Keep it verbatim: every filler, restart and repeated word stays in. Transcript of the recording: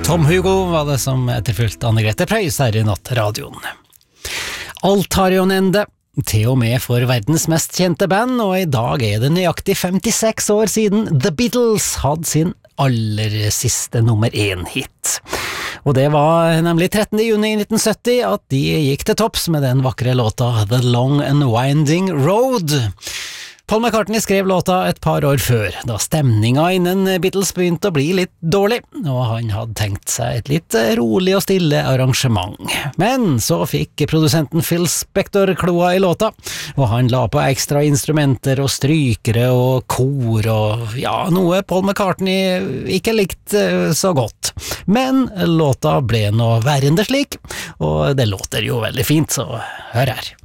Tom Hugo var det som etterfulgt Anne-Grete Preus her i nattradioen. Alt har jo en ende, til og med for verdens mest kjente band, og i dag er det nøyaktig femtiseks år siden The Beatles hadde sin aller siste nummer én hit. Og det var nemlig trettende juni nitten sytti at de gikk til topps med den vakre låta The Long and Winding Road. Paul McCartney skrev låta et par år før, da stemninga innen Beatles begynte å bli litt dårlig, og han hadde tenkt seg et litt rolig og stille arrangement. Men så fikk produsenten Phil Spector kloa i låta, og han la på ekstra instrumenter og strykere og kor og ja, noe Paul McCartney ikke likte så godt. Men låta ble nå værende slik, og det låter jo veldig fint, så hør her.